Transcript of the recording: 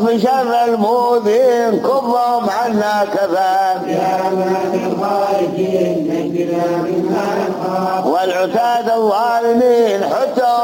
واكف شر المؤذين كفهم عنا كفان يا من الخارجين نجنا مما نخاف والعتاد الظالمين حتى